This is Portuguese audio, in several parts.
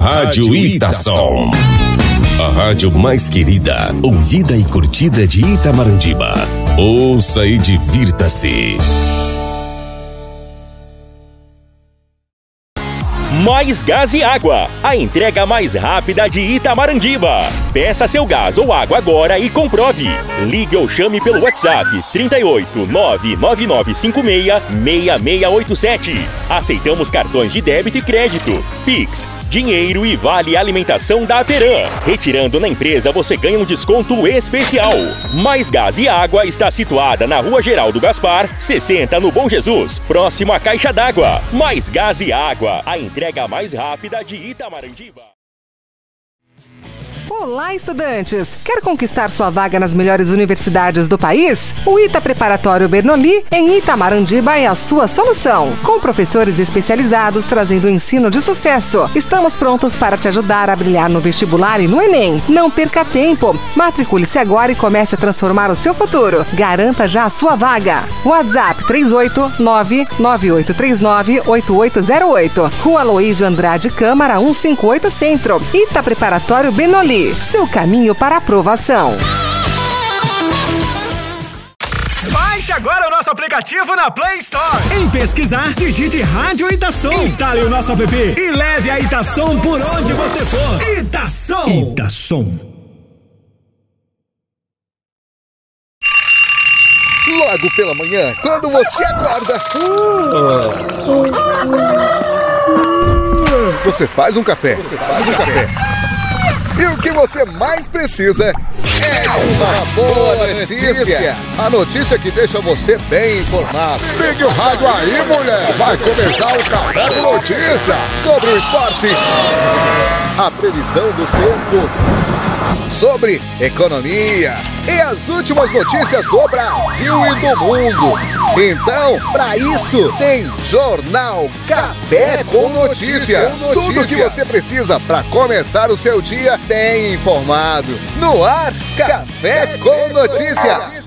Rádio Itação. A rádio mais querida, ouvida e curtida de Itamarandiba. Ouça e divirta-se. Mais Gás e Água, a entrega mais rápida de Itamarandiba. Peça seu gás ou água agora e comprove. Ligue ou chame pelo WhatsApp 38 99956 6687. Aceitamos cartões de débito e crédito, Pix, dinheiro e vale alimentação da Aperam. Retirando na empresa você ganha um desconto especial. Mais Gás e Água está situada na Rua Geraldo Gaspar, 60 no Bom Jesus, próximo à Caixa d'Água. Mais Gás e Água, a entrega mais rápida de Itamarandiba. Olá, estudantes! Quer conquistar sua vaga nas melhores universidades do país? O ITA Preparatório Bernoulli, em Itamarandiba, é a sua solução. Com professores especializados trazendo ensino de sucesso. Estamos prontos para te ajudar a brilhar no vestibular e no Enem. Não perca tempo. Matricule-se agora e comece a transformar o seu futuro. Garanta já a sua vaga. WhatsApp 389-9839-8808. Rua Aloísio Andrade Câmara 158 Centro. ITA Preparatório Bernoulli. Seu caminho para aprovação. Baixe agora o nosso aplicativo na Play Store. Em pesquisar, digite Rádio Itação. Instale o nosso app e leve a Itação por onde você for. Itação. Itação. Logo pela manhã, quando você acorda, você faz um café. E o que você mais precisa é uma boa notícia. A notícia que deixa você bem informado. Ligue o rádio aí, mulher. Vai começar o Café com Notícia sobre o esporte, a previsão do tempo, sobre economia e as últimas notícias do Brasil e do mundo. Então, para isso, tem Jornal Café com Notícias. Tudo que você precisa para começar o seu dia bem informado. No ar, Café com Notícias.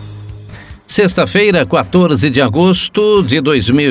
Sexta-feira, 14 de agosto de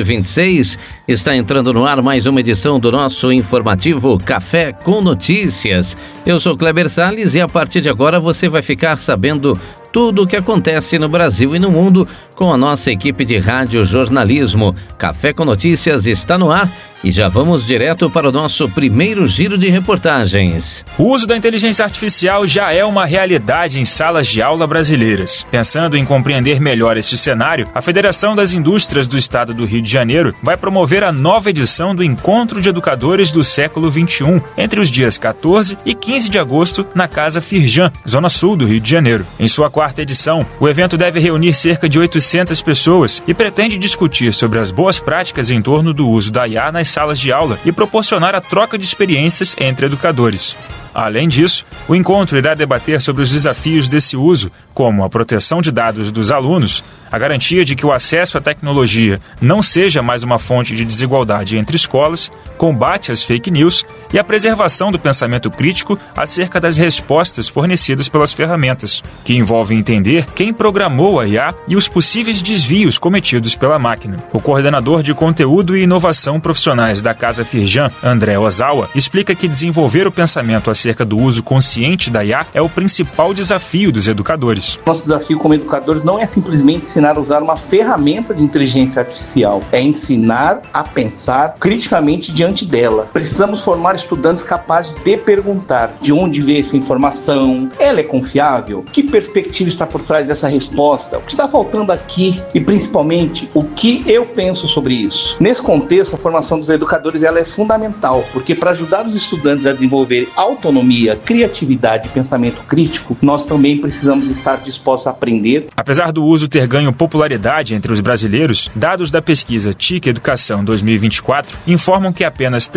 2026, está entrando no ar mais uma edição do nosso informativo Café com Notícias. Eu sou Kleber Salles e a partir de agora você vai ficar sabendo tudo o que acontece no Brasil e no mundo com a nossa equipe de rádio jornalismo. Café com Notícias está no ar e já vamos direto para o nosso primeiro giro de reportagens. O uso da inteligência artificial já é uma realidade em salas de aula brasileiras. Pensando em compreender melhor este cenário, a Federação das Indústrias do Estado do Rio de Janeiro vai promover a nova edição do Encontro de Educadores do Século XXI, entre os dias 14 e 15 de agosto, na Casa Firjan, Zona Sul do Rio de Janeiro. Em sua quarta edição, o evento deve reunir cerca de 800 pessoas e pretende discutir sobre as boas práticas em torno do uso da IA nas salas de aula e proporcionar a troca de experiências entre educadores. Além disso, o encontro irá debater sobre os desafios desse uso, como a proteção de dados dos alunos, a garantia de que o acesso à tecnologia não seja mais uma fonte de desigualdade entre escolas, combate às fake news e a preservação do pensamento crítico acerca das respostas fornecidas pelas ferramentas, que envolvem entender quem programou a IA e os possíveis desvios cometidos pela máquina. O coordenador de conteúdo e inovação profissionais da Casa Firjan, André Ozawa, explica que desenvolver o pensamento acerca do uso consciente da IA é o principal desafio dos educadores. Nosso desafio como educadores não é simplesmente ensinar a usar uma ferramenta de inteligência artificial, é ensinar a pensar criticamente diante dela. Precisamos formar estudantes capazes de perguntar de onde veio essa informação, ela é confiável? Que perspectiva está por trás dessa resposta? O que está faltando aqui? E principalmente, o que eu penso sobre isso? Nesse contexto, a formação dos educadores ela é fundamental, porque para ajudar os estudantes a desenvolver autonomia, criatividade e pensamento crítico, nós também precisamos estar dispostos a aprender. Apesar do uso ter ganho popularidade entre os brasileiros, dados da pesquisa TIC Educação 2024 informam que apenas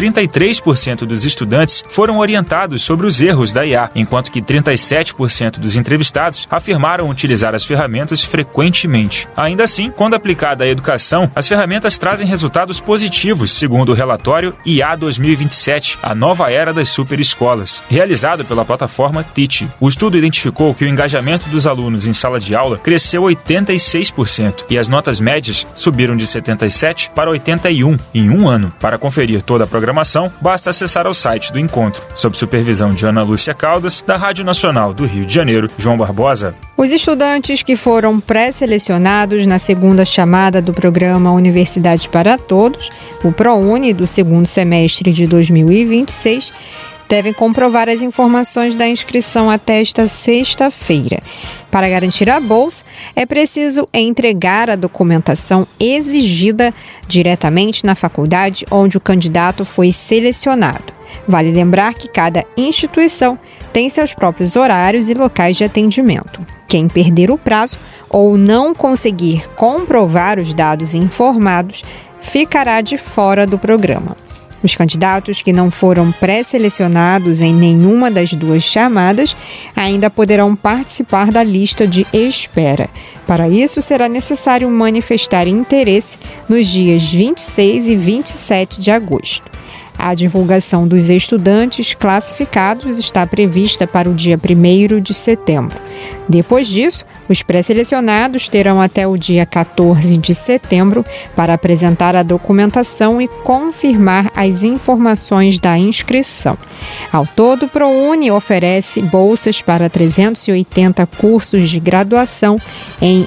33% dos estudantes foram orientados sobre os erros da IA, enquanto que 37% dos entrevistados afirmaram utilizar as ferramentas frequentemente. Ainda assim, quando aplicada à educação, as ferramentas trazem resultados positivos, segundo o relatório IA 2027, a nova era das superescolas. realizado pela plataforma Teach. O estudo identificou que o engajamento dos alunos em sala de aula cresceu 86% e as notas médias subiram de 77 para 81 em um ano. Para conferir toda a programação, basta acessar o site do encontro, sob supervisão de Ana Lúcia Caldas, da Rádio Nacional do Rio de Janeiro, João Barbosa. Os estudantes que foram pré-selecionados na segunda chamada do programa Universidade para Todos, o ProUni, do segundo semestre de 2026, devem comprovar as informações da inscrição até esta sexta-feira. Para garantir a bolsa, é preciso entregar a documentação exigida diretamente na faculdade onde o candidato foi selecionado. Vale lembrar que cada instituição tem seus próprios horários e locais de atendimento. Quem perder o prazo ou não conseguir comprovar os dados informados ficará de fora do programa. Os candidatos que não foram pré-selecionados em nenhuma das duas chamadas ainda poderão participar da lista de espera. Para isso, será necessário manifestar interesse nos dias 26 e 27 de agosto. A divulgação dos estudantes classificados está prevista para o dia 1º de setembro. Depois disso, os pré-selecionados terão até o dia 14 de setembro para apresentar a documentação e confirmar as informações da inscrição. Ao todo, o ProUni oferece bolsas para 380 cursos de graduação em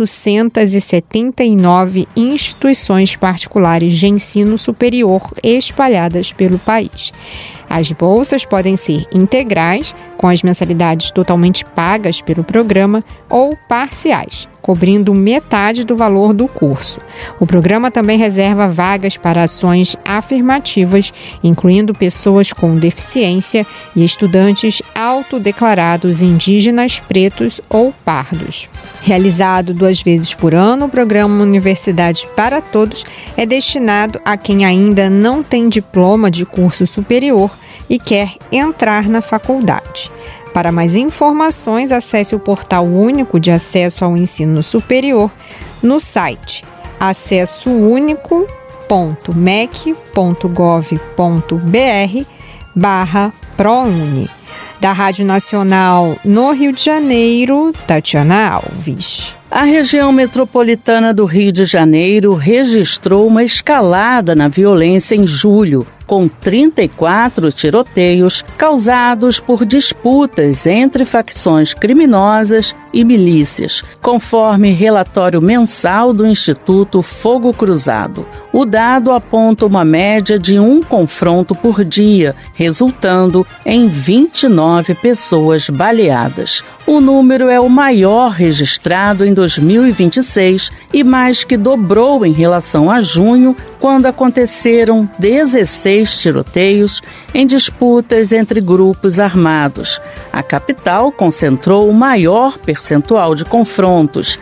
879 instituições particulares de ensino superior espalhadas pelo país. As bolsas podem ser integrais, com as mensalidades totalmente pagas pelo programa, ou parciais, cobrindo metade do valor do curso. O programa também reserva vagas para ações afirmativas, incluindo pessoas com deficiência e estudantes autodeclarados indígenas, pretos ou pardos. Realizado 2 vezes por ano, o programa Universidade para Todos é destinado a quem ainda não tem diploma de curso superior e quer entrar na faculdade. Para mais informações, acesse o Portal Único de Acesso ao Ensino Superior no site acessounico.mec.gov.br/ProUni. Da Rádio Nacional no Rio de Janeiro, Tatiana Alves. A região metropolitana do Rio de Janeiro registrou uma escalada na violência em julho, com 34 tiroteios causados por disputas entre facções criminosas e milícias, conforme relatório mensal do Instituto Fogo Cruzado. O dado aponta uma média de 1 confronto por dia, resultando em 29 pessoas baleadas. O número é o maior registrado em 2026 e mais que dobrou em relação a junho, quando aconteceram 16 tiroteios em disputas entre grupos armados. A capital concentrou o maior percentual de confrontos,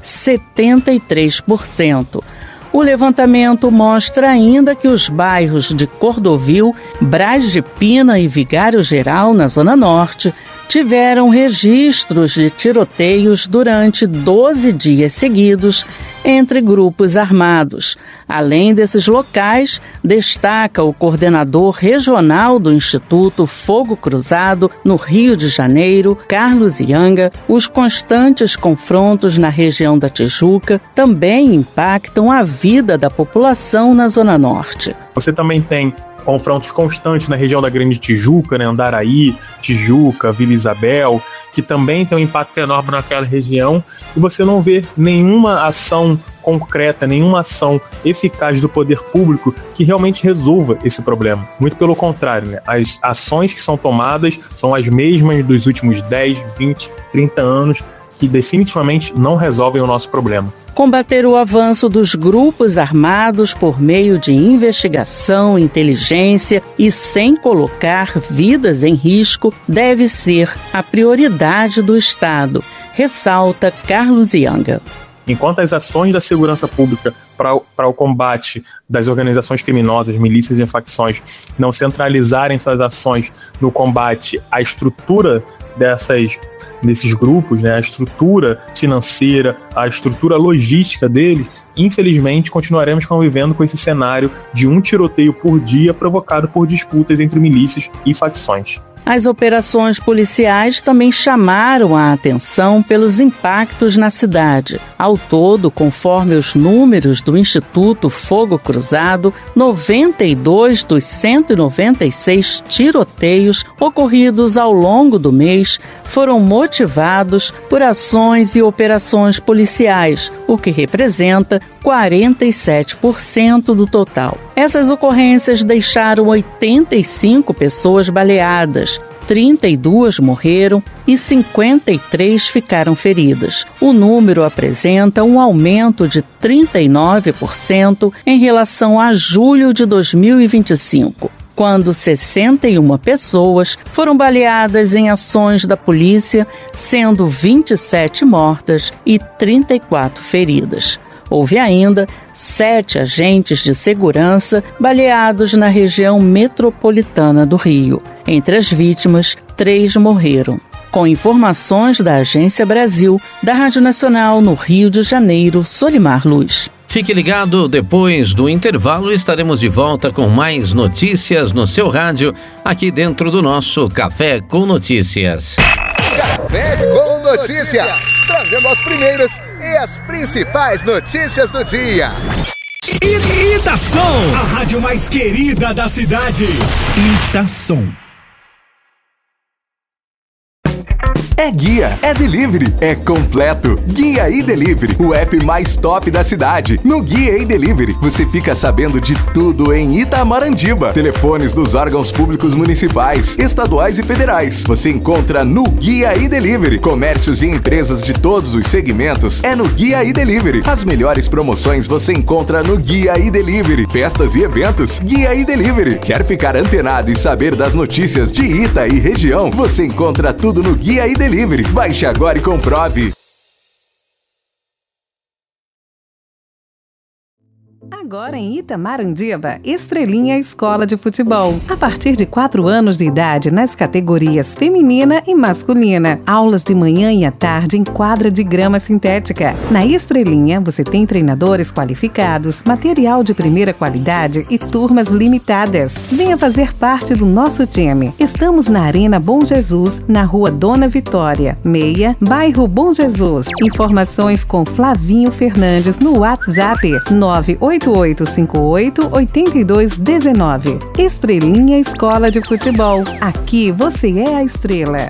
73%. O levantamento mostra ainda que os bairros de Cordovil, Braz de Pina e Vigário Geral, na Zona Norte, tiveram registros de tiroteios durante 12 dias seguidos entre grupos armados. Além desses locais, destaca o coordenador regional do Instituto Fogo Cruzado, no Rio de Janeiro, Carlos Ianga, os constantes confrontos na região da Tijuca também impactam a vida da população na Zona Norte. Você também tem confrontos constantes na região da Grande Tijuca, né, Andaraí, Tijuca, Vila Isabel, que também tem um impacto enorme naquela região, e você não vê nenhuma ação concreta, nenhuma ação eficaz do poder público que realmente resolva esse problema. Muito pelo contrário, né? As ações que são tomadas são as mesmas dos últimos 10, 20, 30 anos, que definitivamente não resolvem o nosso problema. Combater o avanço dos grupos armados por meio de investigação, inteligência e sem colocar vidas em risco deve ser a prioridade do Estado, ressalta Carlos Ianga. Enquanto as ações da segurança pública para o combate das organizações criminosas, milícias e facções não centralizarem suas ações no combate à estrutura desses grupos, né, a estrutura financeira, a estrutura logística deles, infelizmente continuaremos convivendo com esse cenário de um tiroteio por dia provocado por disputas entre milícias e facções. As operações policiais também chamaram a atenção pelos impactos na cidade. Ao todo, conforme os números do Instituto Fogo Cruzado, 92 dos 196 tiroteios ocorridos ao longo do mês foram motivados por ações e operações policiais, o que representa 47% do total. Essas ocorrências deixaram 85 pessoas baleadas, 32 morreram e 53 ficaram feridas. O número apresenta um aumento de 39% em relação a julho de 2025, quando 61 pessoas foram baleadas em ações da polícia, sendo 27 mortas e 34 feridas. Houve ainda 7 agentes de segurança baleados na região metropolitana do Rio. Entre as vítimas, 3 morreram. Com informações da Agência Brasil, da Rádio Nacional no Rio de Janeiro, Solimar Luz. Fique ligado, depois do intervalo estaremos de volta com mais notícias no seu rádio, aqui dentro do nosso Café com Notícias. Café com Notícias, trazendo as primeiras e as principais notícias do dia. Itação, a rádio mais querida da cidade. Itação. É guia, é delivery, é completo. Guia e Delivery, o app mais top da cidade. No Guia e Delivery, você fica sabendo de tudo em Itamarandiba. Telefones dos órgãos públicos municipais, estaduais e federais. Você encontra no Guia e Delivery. Comércios e empresas de todos os segmentos é no Guia e Delivery. As melhores promoções você encontra no Guia e Delivery. Festas e eventos, Guia e Delivery. Quer ficar antenado e saber das notícias de Ita e região? Você encontra tudo no Guia e Delivery. Baixe agora e comprove. Agora em Itamarandiba, Estrelinha Escola de Futebol. A partir de 4 anos de idade nas categorias feminina e masculina. Aulas de manhã e à tarde em quadra de grama sintética. Na Estrelinha, você tem treinadores qualificados, material de primeira qualidade e turmas limitadas. Venha fazer parte do nosso time. Estamos na Arena Bom Jesus, na Rua Dona Vitória, 6, bairro Bom Jesus. Informações com Flavinho Fernandes no WhatsApp 98858-8219. Estrelinha Escola de Futebol. Aqui você é a estrela.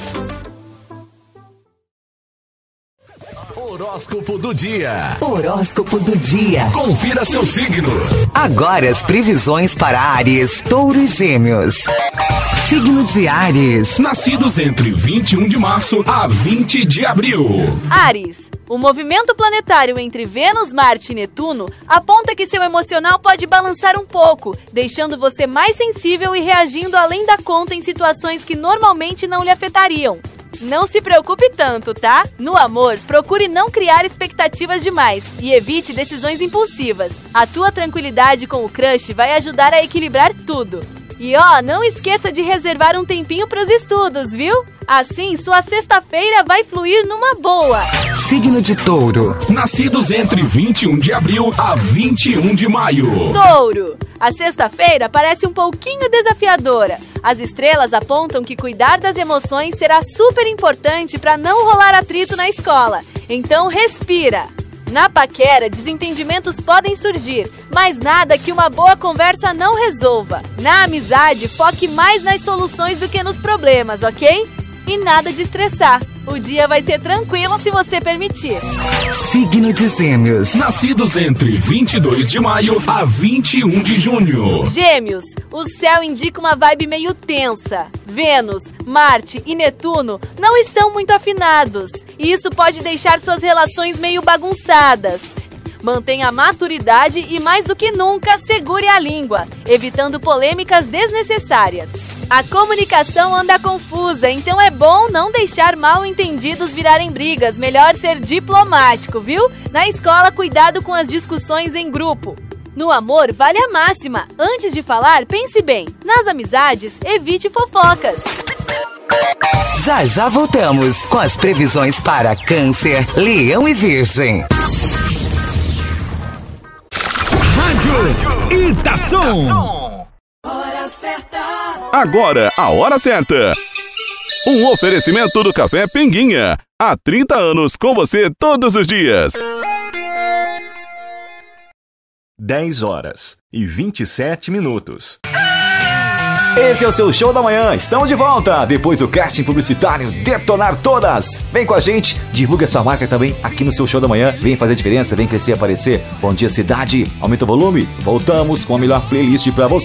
Horóscopo do dia. Horóscopo do dia. Confira seu signo. Agora as previsões para Áries, Touro e Gêmeos. Signo de Áries. Nascidos entre 21 de março a 20 de abril. Áries. O movimento planetário entre Vênus, Marte e Netuno aponta que seu emocional pode balançar um pouco, deixando você mais sensível e reagindo além da conta em situações que normalmente não lhe afetariam. Não se preocupe tanto, tá? No amor, procure não criar expectativas demais e evite decisões impulsivas. A tua tranquilidade com o crush vai ajudar a equilibrar tudo. E não esqueça de reservar um tempinho para os estudos, viu? Assim, sua sexta-feira vai fluir numa boa. Signo de Touro. Nascidos entre 21 de abril a 21 de maio. Touro. A sexta-feira parece um pouquinho desafiadora. As estrelas apontam que cuidar das emoções será super importante para não rolar atrito na escola. Então, respira. Na paquera, desentendimentos podem surgir, mas nada que uma boa conversa não resolva. Na amizade, foque mais nas soluções do que nos problemas, ok? E nada de estressar. O dia vai ser tranquilo se você permitir. Signo de Gêmeos. Nascidos entre 22 de maio a 21 de junho. Gêmeos, o céu indica uma vibe meio tensa. Vênus, Marte e Netuno não estão muito afinados. E isso pode deixar suas relações meio bagunçadas. Mantenha a maturidade e, mais do que nunca, segure a língua, evitando polêmicas desnecessárias. A comunicação anda confusa, então é bom não deixar mal-entendidos virarem brigas. Melhor ser diplomático, viu? Na escola, cuidado com as discussões em grupo. No amor, vale a máxima. Antes de falar, pense bem. Nas amizades, evite fofocas. Já voltamos com as previsões para Câncer, Leão e Virgem. Rádio Itação. Hora certa. Agora, a hora certa. Um oferecimento do Café Pinguinha. Há 30 anos com você todos os dias. 10h27. Esse é o seu Show da Manhã. Estamos de volta depois do casting publicitário Detonar Todas. Vem com a gente, divulga sua marca também aqui no seu Show da Manhã. Vem fazer diferença, vem crescer e aparecer. Bom dia, cidade. Aumenta o volume. Voltamos com a melhor playlist pra você.